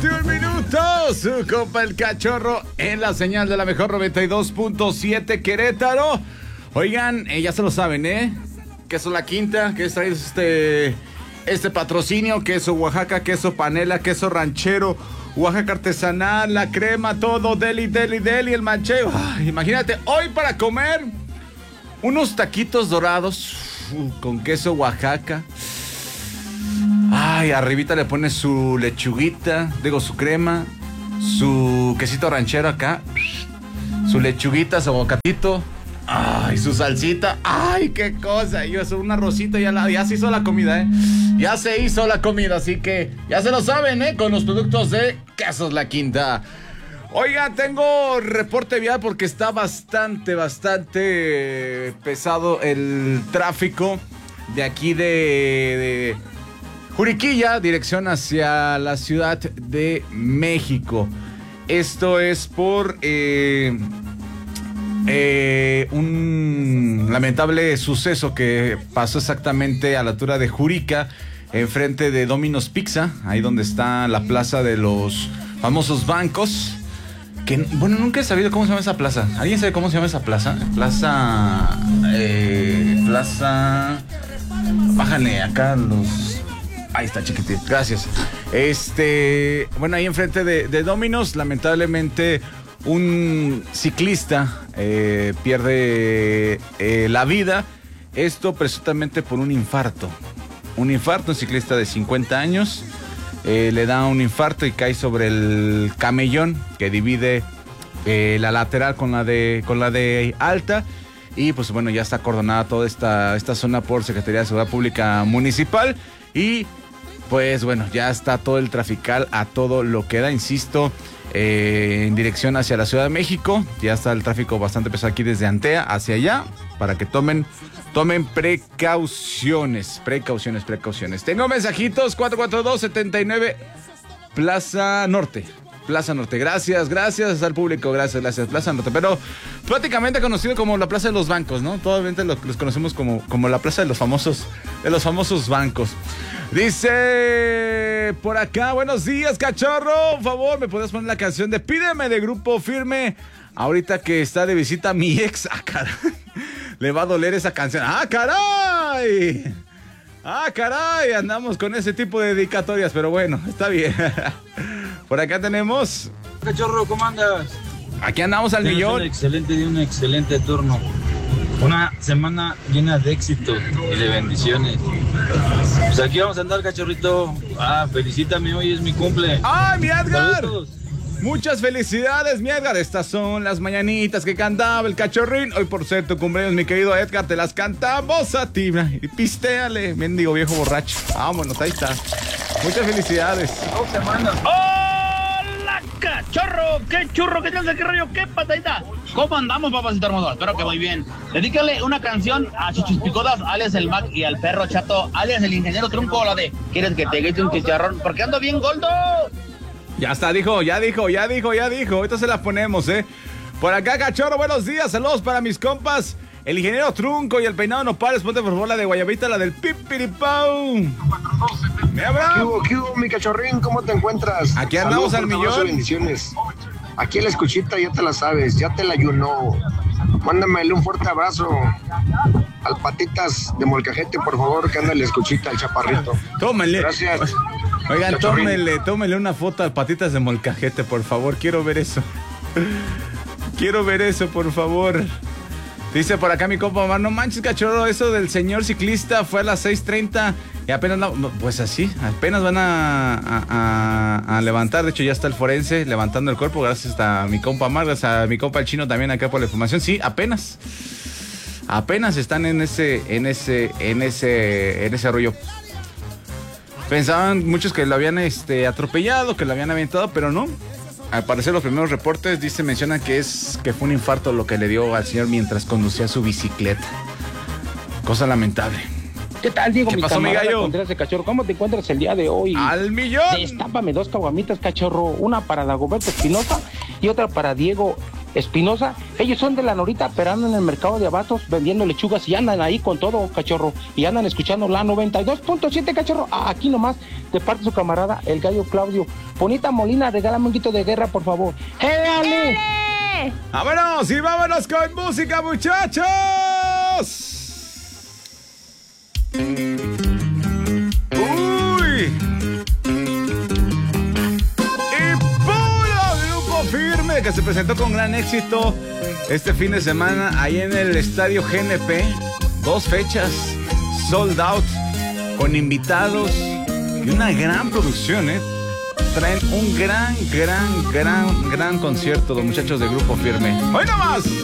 21 minutos. Su compa el Cachorro en la señal de la mejor 92.7 Querétaro. Oigan, ya se lo saben, Queso La Quinta, que es este patrocinio, queso Oaxaca, queso panela, queso ranchero, Oaxaca artesanal, la crema, todo, deli, el manchego. Ay, imagínate, hoy para comer unos taquitos dorados con queso Oaxaca. Ay, arribita le pone su lechuguita, su crema, su quesito ranchero acá, su lechuguita, su aguacatito, ay, su salsita, ay, qué cosa, y eso, un arrocito, ya se hizo la comida, ya se hizo la comida, así que ya se lo saben, con los productos de Quesos La Quinta. Oiga, tengo reporte vial porque está bastante pesado el tráfico de aquí de Juriquilla, dirección hacia la Ciudad de México. Esto es por un lamentable suceso que pasó exactamente a la altura de Jurica, enfrente de Domino's Pizza, ahí donde está la plaza de los famosos bancos. Que, bueno, nunca he sabido cómo se llama esa plaza. ¿Alguien sabe cómo se llama esa plaza? Plaza... Bájale acá los... Ahí está, chiquitito. Gracias. Bueno, ahí enfrente de Domino's, lamentablemente, un ciclista pierde la vida. Esto presuntamente por un infarto. Un ciclista de 50 años. Le da un infarto y cae sobre el camellón que divide la lateral con la de alta. Y pues bueno, ya está acordonada toda esta zona por Secretaría de Seguridad Pública Municipal. Y pues bueno, ya está todo el trafical a todo lo que da, insisto, en dirección hacia la Ciudad de México. Ya está el tráfico bastante pesado aquí desde Antea hacia allá, para que tomen precauciones. Tengo mensajitos, 442-79 Plaza Norte. Gracias al público, gracias, Plaza Norte. Pero prácticamente conocido como la Plaza de los Bancos, ¿no? Todavía los conocemos como la Plaza de los famosos bancos. Dice por acá, buenos días, Cachorro. Por favor, ¿me podrías poner la canción de Pídeme de Grupo Firme? Ahorita que está de visita mi ex. Ah, caray. Le va a doler esa canción. ¡Ah, caray! Andamos con ese tipo de dedicatorias, pero bueno, está bien. Por acá tenemos... Cachorro, ¿cómo andas? Aquí andamos al millón. Un excelente turno. Una semana llena de éxito y de bendiciones. Pues aquí vamos a andar, cachorrito. Felicítame, hoy es mi cumple. ¡Ay, mi Edgar! Saludos. Muchas felicidades, mi Edgar. Estas son las mañanitas que cantaba el Cachorrín. Hoy por ser tu cumpleaños, mi querido Edgar, te las cantamos a ti. Y pistéale, mendigo viejo borracho. Vámonos, ahí está. Muchas felicidades. 2 semanas. ¡Hola, Cachorro! ¡Qué churro! ¿Qué tal? ¿Qué rollo? ¿Qué patadita? ¿Cómo andamos, papacito hermoso? Espero que muy bien. Dedícale una canción a Chichis Picodas, alias el Mac, y al perro chato, alias el ingeniero Trunco, la de ¿quieres que te eche un chicharrón? Porque ando bien gordo. Ya está, ya dijo. Ahorita se las ponemos, Por acá, Cachorro, buenos días. Saludos para mis compas, el ingeniero Trunco y el peinado Nopales. Ponte por favor la de Guayabita, la del Pipiripau. ¿Qué hubo, mi Cachorrín? ¿Cómo te encuentras? Aquí andamos al millón. Bendiciones. Aquí en la escuchita, ya te la sabes, ya te la ayunó. Mándamele un fuerte abrazo al Patitas de Molcajete, por favor, que anda en la escuchita, el chaparrito. Tómale. Gracias. Oigan, tómele una foto al Patitas de Molcajete, por favor. Quiero ver eso, por favor. Dice por acá mi compa Omar, no manches, Cachorro, eso del señor ciclista fue a las 6:30 y apenas, pues así, apenas van a levantar. De hecho, ya está el forense levantando el cuerpo, gracias a mi compa Omar, gracias a mi compa el chino también acá por la información. Sí, apenas están en ese rollo. Pensaban muchos que lo habían atropellado, que lo habían aventado, pero no. Al parecer los primeros reportes mencionan que fue un infarto lo que le dio al señor mientras conducía su bicicleta. Cosa lamentable. ¿Qué tal, Diego? ¿Qué pasó, mi gallo? Contreras de Cachorro, ¿cómo te encuentras el día de hoy? ¡Al millón! Destápame 2 caguamitas, Cachorro. Una para Dagoberto Espinosa y otra para Diego Espinosa. Ellos son de la Norita, pero andan en el mercado de abastos vendiendo lechugas y andan ahí con todo, cachorro. Y andan escuchando la 92.7, cachorro. Aquí nomás, de parte de su camarada, el gallo Claudio. Bonita Molina, regálame un grito de guerra, por favor. ¡Éale! ¡Vámonos! Y vámonos con música, muchachos. ¡Uy! Y puro Grupo Firme, que se presentó con gran éxito este fin de semana ahí en el estadio GNP. 2 fechas, sold out, con invitados y una gran producción, Traen un gran concierto los muchachos de Grupo Firme. ¡Hoy nomás!